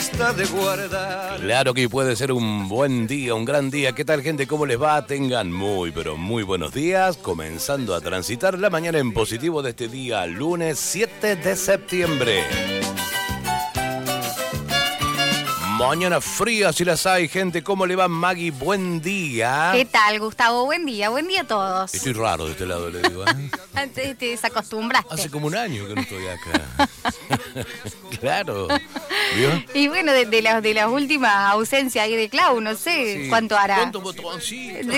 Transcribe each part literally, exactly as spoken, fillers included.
lista de guardar. Claro que puede ser un buen día, un gran día. ¿Qué tal, gente? ¿Cómo les va? Tengan muy, pero muy buenos días. Comenzando a transitar la mañana en positivo de este día, lunes siete de septiembre. Mañana fría si las hay, gente. ¿Cómo le va, Maggie? Buen día. ¿Qué tal, Gustavo? Buen día, buen día a todos. Estoy raro de este lado, le digo. ¿eh? Te, te desacostumbraste. Hace como un año que no estoy acá. Claro. ¿Vio? Y bueno, de, de, las, de las últimas ausencias ahí de Clau, no sé Sí. cuánto hará. ¿Cuántos botoncitos?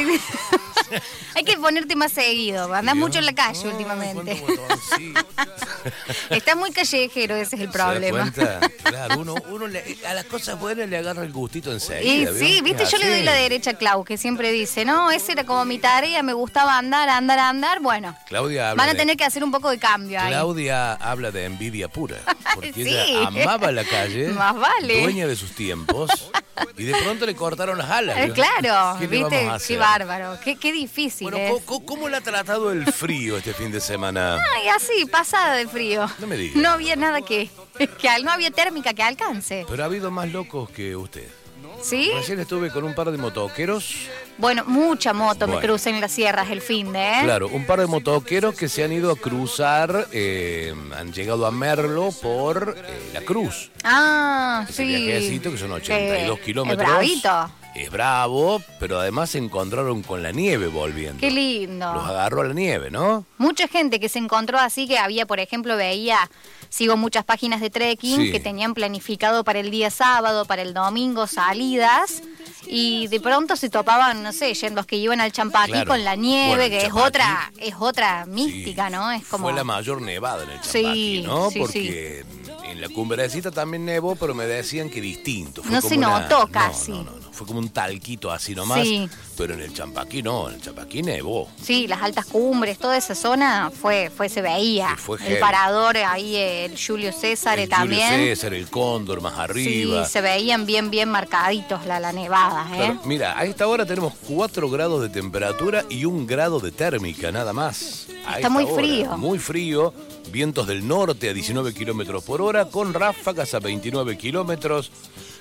Hay que ponerte más seguido. Andás ¿Vio? mucho en la calle No, últimamente. ¿cuántos botoncitos? Estás muy callejero, ese es el ¿Se da problema. cuenta? Claro, uno, uno le- a las cosas buenas le agarra el gustito Y enseguida. ¿vio? sí, viste, Es yo le doy así. la derecha a Clau, que siempre dice, no, esa era como mi tarea, me gustaba andar, andar, andar. Bueno, Claudia habla van a de- tener que hacer un poco de cambio ahí. Claudia habla de envidia pura, porque Sí. ella amaba la calle, Más vale. dueña de sus tiempos, y de pronto le cortaron las alas. Eh, ¿vio? claro, ¿Qué le viste, vamos a qué hacer? bárbaro, qué, qué difícil Bueno, es. ¿cómo, cómo- cómo le ha tratado el frío este fin de semana? Ay, así, pasada de frío. No me digas. No había nada que, que al- no había térmica que alcance. Pero ha habido más locos que usted. ¿Sí? Recién estuve con un par de motoqueros. Bueno, mucha moto me Bueno. crucé en las sierras el fin de, ¿eh? Claro, un par de motoqueros que se han ido a cruzar, eh, han llegado a Merlo por eh, La Cruz. Ah, Ese sí. viajecito que son ochenta y dos Eh, kilómetros. Es bravito. Es bravo, pero además se encontraron con la nieve volviendo. Qué lindo. Los agarró la nieve, ¿no? Mucha gente que se encontró así, que había, por ejemplo, veía, sigo muchas páginas de trekking Sí. que tenían planificado para el día sábado, para el domingo salidas, y de pronto se topaban, no sé, los que iban al Champaquí Claro. con la nieve, Bueno, el que es Champaquí- otra, es otra mística, Sí. ¿no? Es como... Fue la mayor nevada en el Sí, Champaquí, ¿no? sí, Porque en la cumbrecita también nevó, pero me decían que distinto. Fue No como se una- notó no, casi. No, no, no, fue como un talquito así nomás. Sí. Pero en el Champaquí no, en el Champaquí nevó. Sí, las altas cumbres, toda esa zona fue, fue se veía. Sí, fue el heavy. parador ahí, el Julio César El también. Julio César, el Cóndor más arriba. Sí, se veían bien, bien marcaditos la, la nevada, ¿eh? Claro, mira, a esta hora tenemos cuatro grados de temperatura y un grado de térmica, nada más. A Está esta muy hora, frío. Muy frío, vientos del norte a diecinueve kilómetros por hora, con ráfagas a veintinueve kilómetros.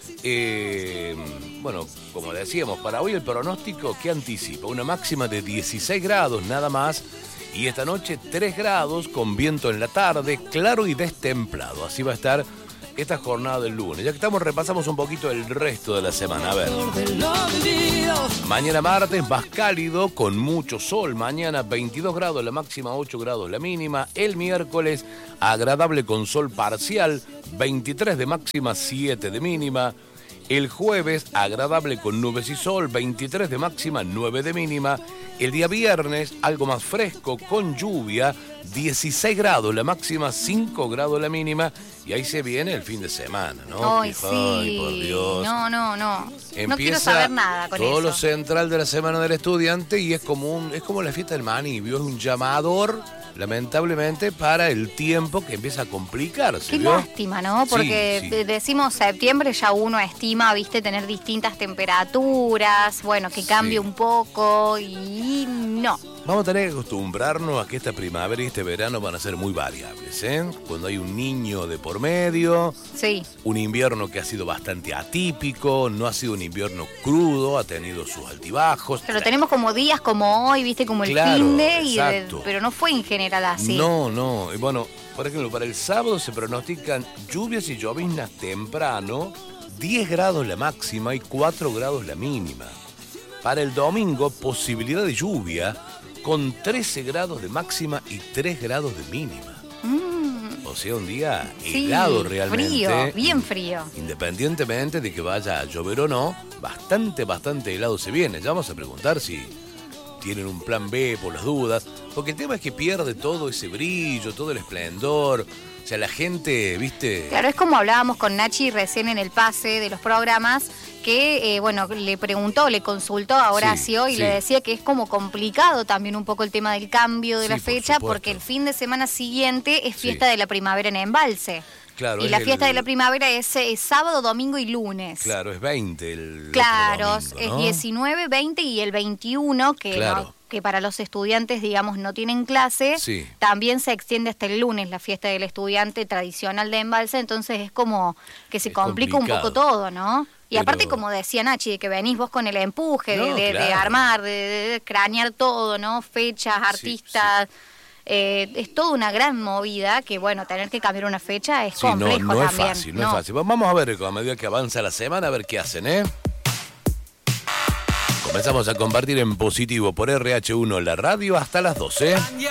Eh, bueno, como decíamos, para hoy el pronóstico, ¿qué anticipa? Una máxima de dieciséis grados, nada más. Y esta noche tres grados, con viento en la tarde, claro y destemplado. Así va a estar esta jornada del lunes. Ya que estamos, repasamos un poquito el resto de la semana. A ver. Mañana martes, más cálido, con mucho sol. Mañana veintidós grados la máxima, ocho grados la mínima. El miércoles, agradable con sol parcial, veintitrés de máxima, siete de mínima. El jueves, agradable con nubes y sol, veintitrés de máxima, nueve de mínima. El día viernes, algo más fresco, con lluvia, dieciséis grados la máxima, cinco grados la mínima. Y ahí se viene el fin de semana, ¿no? Ay, Que, sí. ay, por Dios. No, no, no. no quiero Empieza saber nada con todo lo eso. central de la Semana del Estudiante y es como un, es como la fiesta del maní, ¿vio? Es un llamador, lamentablemente, para el tiempo que empieza a complicarse, Qué ¿vio? lástima, ¿no? Sí, Porque sí. de- decimos septiembre, ya uno estima, viste, tener distintas temperaturas, bueno, que cambie Sí. un poco y no. Vamos a tener que acostumbrarnos a que esta primavera y este verano van a ser muy variables, ¿eh? Cuando hay un niño de por medio, Sí. un invierno que ha sido bastante atípico, no ha sido un invierno crudo, ha tenido sus altibajos. Pero tenemos como días como hoy, viste, como el Claro, fin de, y de- exacto. pero no fue en general así. No, no. Y bueno, por ejemplo, para el sábado se pronostican lluvias y lloviznas temprano, diez grados la máxima y cuatro grados la mínima. Para el domingo, posibilidad de lluvia con trece grados de máxima y tres grados de mínima. Mm, O sea, un día sí, helado realmente. frío, bien frío. Independientemente de que vaya a llover o no, bastante, bastante helado se viene. Ya vamos a preguntar si tienen un plan B por las dudas, porque el tema es que pierde todo ese brillo, todo el esplendor. O sea, la gente, viste... Claro, es como hablábamos con Nachi recién en el pase de los programas, que, eh, bueno, le preguntó, le consultó a Horacio Sí, y sí. le decía que es como complicado también un poco el tema del cambio de Sí, la por fecha, supuesto. porque el fin de semana siguiente es Sí. fiesta de la primavera en Embalse. Claro, y la el... fiesta de la primavera es, es sábado, domingo y lunes. Claro, es veinte el Claro, domingo, ¿no? es diecinueve, veinte y el veintiuno, que, claro. no, que para los estudiantes, digamos, no tienen clase. Sí. También se extiende hasta el lunes la fiesta del estudiante tradicional de Embalse, entonces es como que se es complica complicado. un poco todo, ¿no? Y Pero... aparte, como decía Nachi, de que venís vos con el empuje, no, de, de, claro. de armar, de, de, de cranear todo, ¿no? Fechas, artistas... Sí, sí. Eh, es toda una gran movida que, bueno, tener que cambiar una fecha es sí, complejo no, no también. Es fácil, no, no es fácil. Vamos a ver a medida que avanza la semana, a ver qué hacen, ¿eh? Comenzamos a compartir en positivo por R H uno la radio hasta las doce.